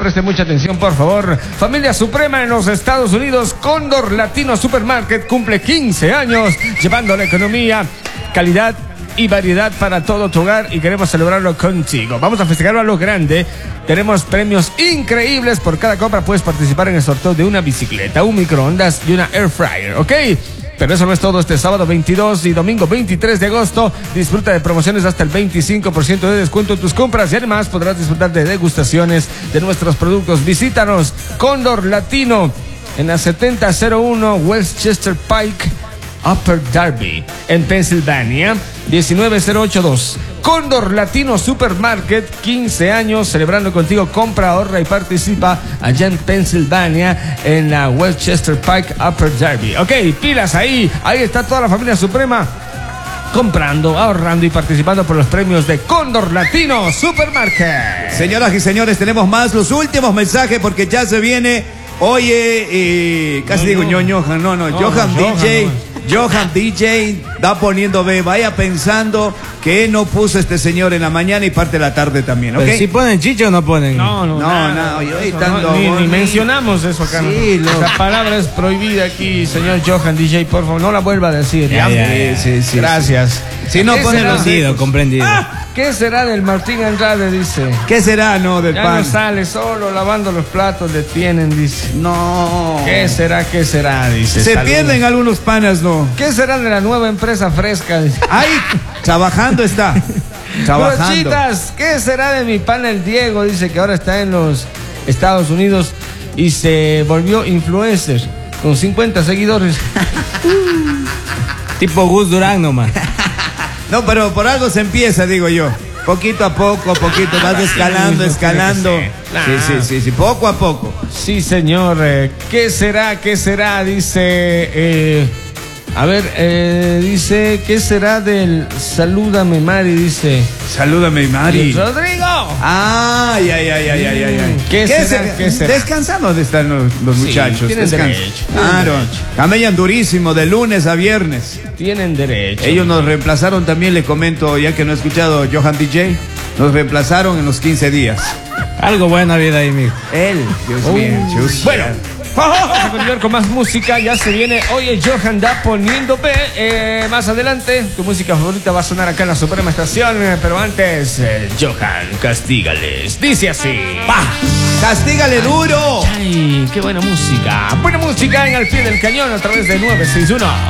preste mucha atención, por favor. Familia Suprema en los Estados Unidos, Cóndor Latino Supermarket cumple 15 años, llevando la economía, calidad y variedad para todo tu hogar, y queremos celebrarlo contigo. Vamos a festejarlo a lo grande. Tenemos premios increíbles. Por cada compra puedes participar en el sorteo de una bicicleta, un microondas y una air fryer, ¿ok? Pero eso no es todo. Este sábado 22 y domingo 23 de agosto disfruta de promociones hasta el 25% de descuento en tus compras, y además podrás disfrutar de degustaciones de nuestros productos. Visítanos, Cóndor Latino, en la 7001 Westchester Pike, Upper Darby, en Pensilvania, 19082. Cóndor Latino Supermarket, 15 años celebrando contigo. Compra, ahorra y participa allá en Pensilvania, en la Westchester Pike, Upper Darby. Ok, pilas ahí. Ahí está toda la familia Suprema comprando, ahorrando y participando por los premios de Cóndor Latino Supermarket. Señoras y señores, tenemos más, los últimos mensajes porque ya se viene. Oye, casi digo Johan, Johan DJ. Johan DJ da poniendo B. Vaya pensando que no puso este señor en la mañana y parte de la tarde también, ¿ok? Pero si ponen chicho o no ponen. No, ni mencionamos eso acá. Sí, esa palabra es prohibida aquí, señor Johan DJ, por favor, no la vuelva a decir. Sí. Gracias. Si no ponen los comprendido, comprendido. ¿Qué será del Martín Andrade? Dice. ¿Qué será, no, del ya pan? No sale solo lavando los platos, detienen, dice. No. ¿Qué será, dice? Se pierden algunos panas, no. ¿Qué será de la nueva empresa Fresca? Dice. Ahí, trabajando está. Trabajando. Brochitas, ¿qué será de mi pana el Diego? Dice que ahora está en los Estados Unidos y se volvió influencer con 50 seguidores. Tipo Gus Durán nomás. No, pero por algo se empieza, digo yo. Poquito a poco, vas escalando. Sí, poco a poco. Sí, señor. ¿Qué será? Dice, dice, ¿qué será del Salúdame Mari? Dice. Salúdame Mari. ¡Rodrigo! Ay. ¿Qué será? Descansando de están los muchachos. Tienen derecho. Claro. Camellan durísimo de lunes a viernes. Tienen derecho. Ellos nos reemplazaron también, le comento, ya que no he escuchado Johan DJ, nos reemplazaron en los 15 días. Algo bueno había ahí, mijo. Él, Dios mío. Bueno, vamos a continuar con más música. Ya se viene. Oye, Johan da poniendo B. Más adelante, tu música favorita va a sonar acá en la Suprema Estación. Pero antes, Johan, castígales. Dice así. ¡Bah! ¡Castígale duro! Ay, qué buena música. Buena música en Al Pie del Cañón a través de 961.